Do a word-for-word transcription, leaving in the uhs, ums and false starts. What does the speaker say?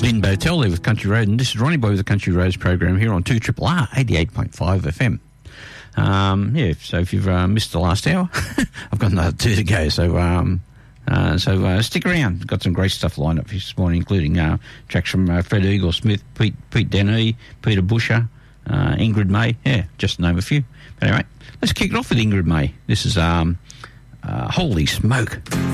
Lynn Botel there with Country Road, and this is Ronnie Boy with the Country Roads program here on two R R R eighty-eight point five F M. Um, yeah, so if you've uh, missed the last hour, I've got another two to go, so um, uh, so uh, stick around. Got some great stuff lined up for you this morning, including uh, tracks from uh, Fred Eagle Smith, Pete, Pete Denny, Peter Busher, uh, Ingrid May, yeah, just to name a few. But anyway, let's kick it off with Ingrid May. This is um, uh, Holy Smoke.